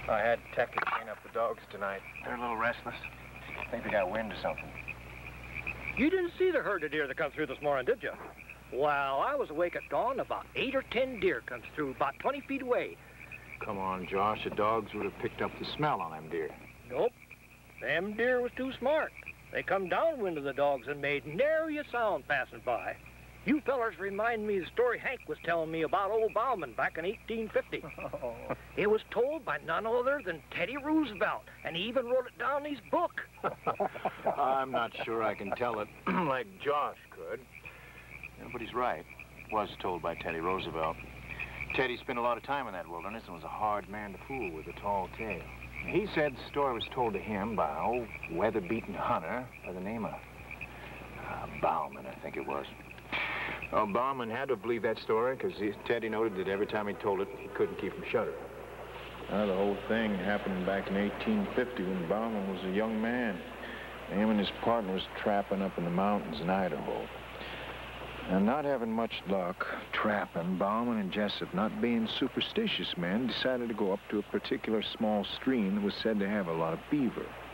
I had Tecky clean up the dogs tonight. They're a little restless. I think they got wind or something. You didn't see the herd of deer that come through this morning, did you? Well, I was awake at dawn. About 8 or 10 deer comes through, about 20 feet away. Come on, Josh. The dogs would have picked up the smell on them deer. Nope. Them deer was too smart. They come downwind of the dogs and made nary a sound passing by. You fellers remind me of the story Hank was telling me about old Bauman back in 1850. It was told by none other than Teddy Roosevelt, and he even wrote it down in his book. I'm not sure I can tell it like Josh could. Yeah, but he's right. It was told by Teddy Roosevelt. Teddy spent a lot of time in that wilderness and was a hard man to fool with a tall tale. He said the story was told to him by an old weather-beaten hunter by the name of Bauman, I think it was. Oh, Bauman had to believe that story because Teddy noted that every time he told it, he couldn't keep from shuddering. The whole thing happened back in 1850 when Bauman was a young man. Him and his partner was trapping up in the mountains in Idaho. And not having much luck trapping, Bauman and Jessup, not being superstitious men, decided to go up to a particular small stream that was said to have a lot of beaver.